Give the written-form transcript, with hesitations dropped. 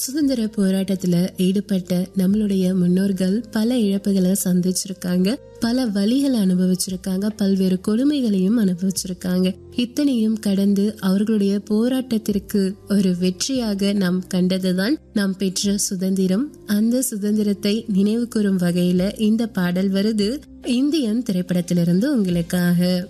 சுதந்திர போராட்டத்துல ஈடுபட்ட நம்மளுடைய முன்னோர்கள் பல இழப்புகளை சந்திச்சிருக்காங்க, பல வலிகளை அனுபவிச்சிருக்காங்க, பல்வேறு கொடுமைகளையும் அனுபவிச்சிருக்காங்க. இத்தனையும் கடந்து அவர்களுடைய போராட்டத்திற்கு ஒரு வெற்றியாக நாம் கண்டதுதான் நாம் பெற்ற சுதந்திரம். அந்த சுதந்திரத்தை நினைவு கூறும் வகையில இந்த பாடல் வருது இந்தியன் திரைப்படத்திலிருந்து உங்களுக்காக.